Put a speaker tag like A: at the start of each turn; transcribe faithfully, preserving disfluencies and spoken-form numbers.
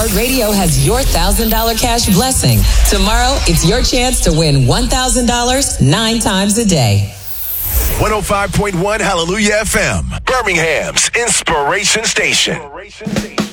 A: iHeartRadio has your one thousand dollars cash blessing. Tomorrow, it's your chance to win one thousand dollars nine times a day.
B: one oh five point one Hallelujah F M, Birmingham's Inspiration Station.